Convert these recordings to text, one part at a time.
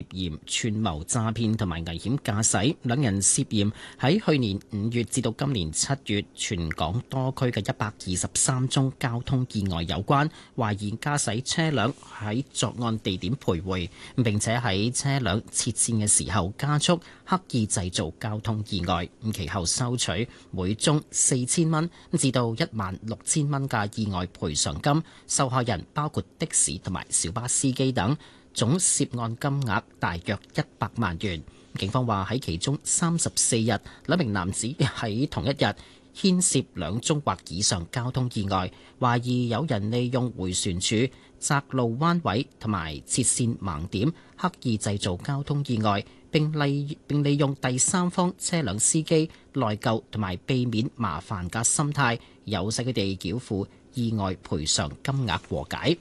嫌串謀詐騙同埋危險駕駛，兩人涉嫌喺去年5月至到今年7月，全港多區嘅123宗交通意外有關，懷疑駕駛車輛喺作案地點徘徊，並且喺車輛切線嘅時候加速，刻意製造交通意外。其後收取每宗4000蚊至到16000蚊嘅意外賠償金，受害人包括的士同埋小巴司機等，總涉案金額大約100萬元。警方話喺其中34日，兩名男子喺同一日牽涉2宗或以上交通意外，懷疑有人利用迴旋處、窄路彎位同埋切線盲點，刻意製造交通意外，並利用第三方車輛司機內疚同埋避免麻煩嘅心態，誘使佢哋繳付意外賠償金額和解。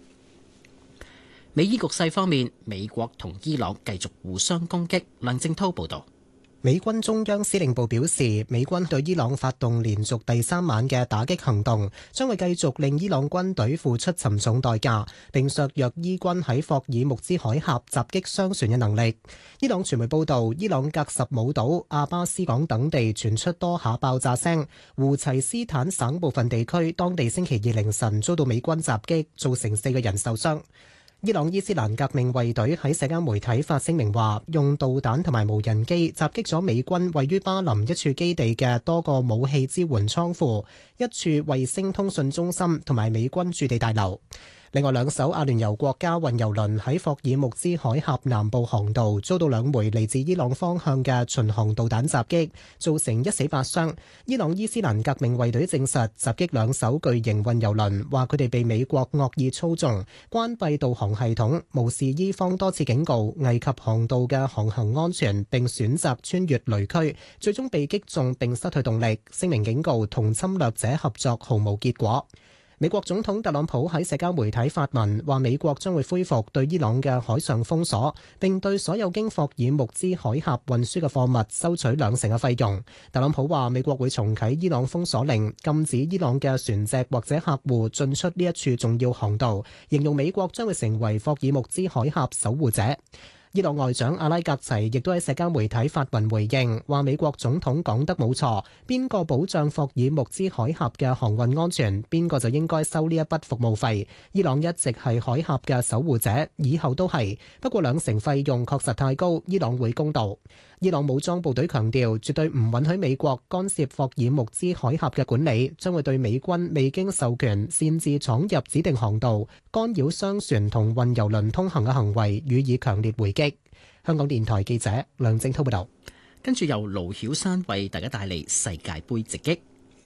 美伊局勢方面，美國同伊朗繼續互相攻擊。梁正濤報道。 美軍中央司令部表示，美軍對伊朗發動連續第3晚嘅打擊行動，將會繼續令伊朗軍隊付出沉重代價，並削弱伊軍喺霍爾木茲海峽襲擊商船嘅能力。伊朗傳媒報道，伊朗格什姆島、阿巴斯港等地傳出多下爆炸聲，胡齊斯坦省部分地區當地星期二凌晨遭到美軍襲擊，造成4個人受傷。伊朗伊斯蘭革命衛隊喺社交媒體發聲明話，用導彈同埋無人機襲擊咗美軍位於巴林一處基地嘅多個武器支援倉庫、一處衛星通訊中心同埋美軍駐地大樓。另外2艘阿聯酋國家運油輪喺霍爾木茲海峽南部航道遭到2枚嚟自伊朗方向嘅巡航導彈襲擊，造成1死8傷。伊朗伊斯蘭革命衛隊證實襲擊2艘巨型運油輪，話佢哋被美國惡意操縱，關閉導航系統，無視伊方多次警告，危及航道嘅航行安全，並選擇穿越雷區，最終被擊中並失去動力。聲明警告同侵略者合作毫無結果。美國總統特朗普喺社交媒體發文，話美國將會恢復對伊朗嘅海上封鎖，並對所有經霍爾木茲海峽運輸嘅貨物收取2成嘅費用。特朗普話美國會重啟伊朗封鎖令，禁止伊朗嘅船隻或者客戶進出呢一處重要航道，形容美國將會成為霍爾木茲海峽守護者。伊朗外長阿拉格齊亦都喺社交媒體發文回應，話美國總統講得冇錯，邊個保障霍爾木茲海峽嘅航運安全，邊個就應該收呢一筆服務費。伊朗一直係海峽嘅守護者，以後都係。不過2成費用確實太高，伊朗會公道。伊朗武裝部隊強調，絕對唔允許美國干涉霍爾木茲海峽嘅管理，將會對美軍未經授權擅自闖入指定航道、干擾商船同運油輪通行嘅行為予以強烈回擊。香港電台記者梁正濤報道。 跟住由盧曉山為大家帶嚟世界盃直擊。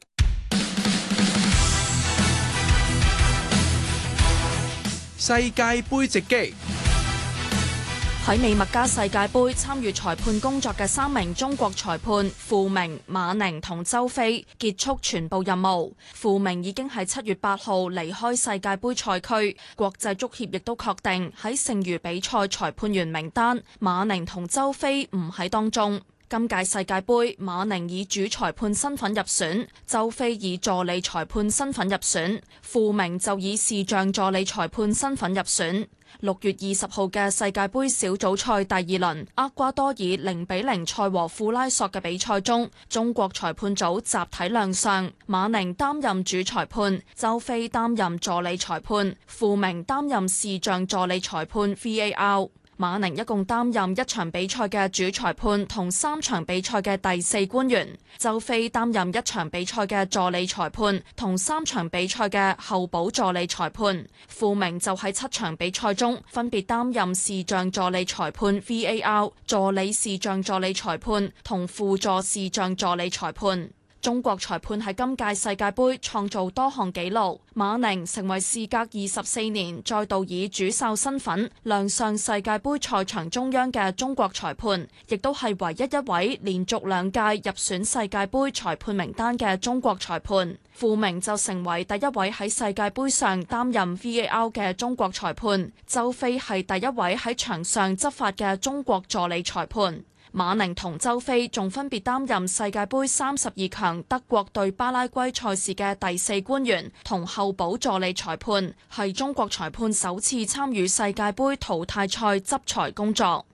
世界盃直擊。 喺美墨加世界盃參與裁判工作嘅3名中國裁判傅明、馬寧同周飛結束全部任務。傅明已經喺7月8號離開世界盃賽區，國際足協亦都確定喺剩餘比賽裁判員名單，馬寧同周飛唔喺當中。今屆世界盃，馬寧以主裁判身份入選，周飛以助理裁判身份入選，傅明就以視像助理裁判身份入選。6月20號嘅世界盃小組賽第2輪，厄瓜多爾0-0賽和庫拉索嘅比賽中，中國裁判組集體亮相，馬寧擔任主裁判，周飛擔任助理裁判，傅明擔任視像助理裁判 VAR。馬寧一共擔任1場比賽嘅主裁判同3場比賽嘅第4官員，周飛擔任1場比賽嘅助理裁判同3場比賽嘅候補助理裁判，傅明就喺7場比賽中分別擔任視像助理裁判 VAR、助理視像助理裁判同輔助視像助理裁判。中國裁判喺今屆世界盃創造多項紀錄，馬寧成為事隔24年再度以主哨身份亮相世界盃賽場中央嘅中國裁判，亦都係唯一一位連續2屆入選世界盃裁判名單嘅中國裁判。傅明就成為第一位喺世界盃上擔任 VAR 嘅中國裁判，周飛係第一位喺場上執法嘅中國助理裁判。馬寧同周飛仲分別擔任世界盃32強德國對巴拉圭賽事嘅第4官員同候補助理裁判，係中國裁判首次參與世界盃淘汰賽執裁工作。